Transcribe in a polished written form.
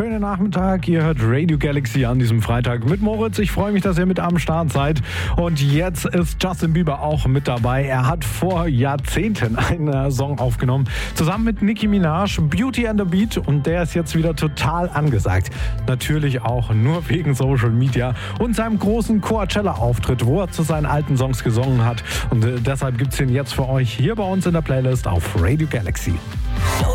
schönen Nachmittag. Ihr hört Radio Galaxy an diesem Freitag mit Moritz. Ich freue mich, dass ihr mit am Start seid. Und jetzt ist Justin Bieber auch mit dabei. Er hat vor Jahrzehnten einen Song aufgenommen, zusammen mit Nicki Minaj, Beauty and the Beat. Und der ist jetzt wieder total angesagt. Natürlich auch nur wegen Social Media und seinem großen Coachella-Auftritt, wo er zu seinen alten Songs gesungen hat. Und deshalb gibt es ihn jetzt für euch hier bei uns in der Playlist auf Radio Galaxy.